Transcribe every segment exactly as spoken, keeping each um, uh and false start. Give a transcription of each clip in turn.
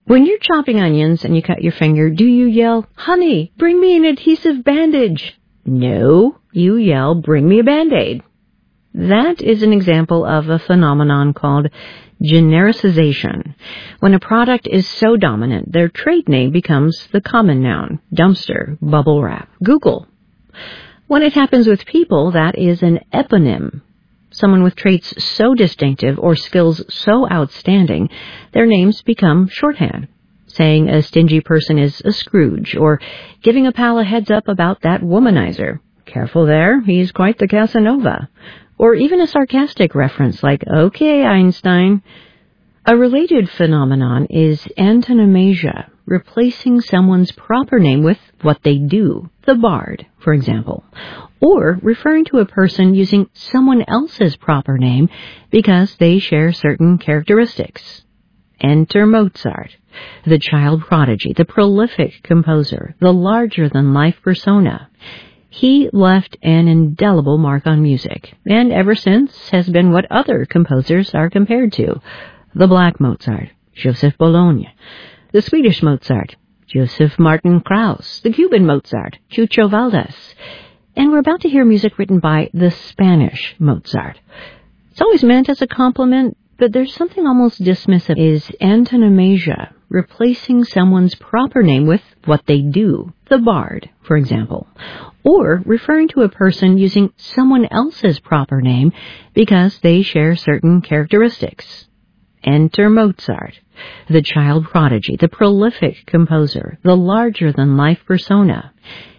When you're chopping onions and you cut your finger, do you yell, "Honey, bring me an adhesive bandage"? No, you yell, "Bring me a Band-Aid." That is an example of a phenomenon called genericization. When a product is so dominant, their trade name becomes the common noun: dumpster, bubble wrap, Google. When it happens with people, that is an eponym. Someone with traits so distinctive or skills so outstanding, their names become shorthand. Saying a stingy person is a Scrooge, or giving a pal a heads up about that womanizer. Careful there, he's quite the Casanova. Or even a sarcastic reference like, "Okay, Einstein." A related phenomenon is antonomasia, replacing someone's proper name with what they do, the bard, for example, or referring to a person using someone else's proper name because they share certain characteristics. Enter Mozart, the child prodigy, the prolific composer, the larger-than-life persona. He left an indelible mark on music, and ever since has been what other composers are compared to: the Black Mozart, Joseph Bologna; the Swedish Mozart, Joseph Martin Krauss; the Cuban Mozart, Chucho Valdés. And we're about to hear music written by the Spanish Mozart. It's always meant as a compliment, but there's something almost dismissive. Is antonomasia, replacing someone's proper name with what they do, the bard, for example, or referring to a person using someone else's proper name because they share certain characteristics. Enter Mozart, the child prodigy, the prolific composer, the larger-than-life persona.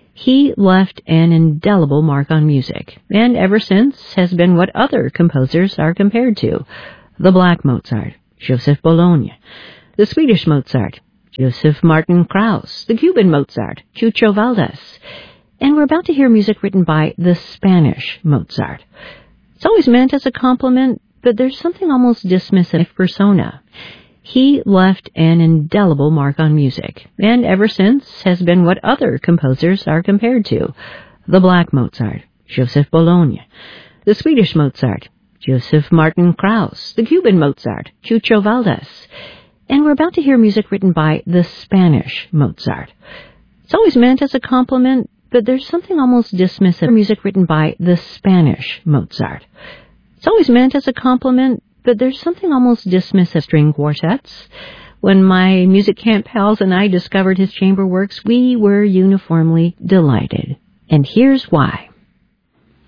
He left an indelible mark on music, and ever since has been what other composers are compared to: the Black Mozart, Joseph Bologna; the Swedish Mozart, Joseph Martin Krauss; the Cuban Mozart, Chucho Valdés. And we're about to hear music written by the Spanish Mozart. It's always meant as a compliment, but there's something almost dismissive persona. He left an indelible mark on music, and ever since has been what other composers are compared to: the Black Mozart, Joseph Bologna; the Swedish Mozart, Joseph Martin Krauss; the Cuban Mozart, Chucho Valdés. And we're about to hear music written by the Spanish Mozart. It's always meant as a compliment, but there's something almost dismissive. Music written by the Spanish Mozart. It's always meant as a compliment, but there's something almost dismissive. String quartets. When my music camp pals and I discovered his chamber works, we were uniformly delighted. And here's why.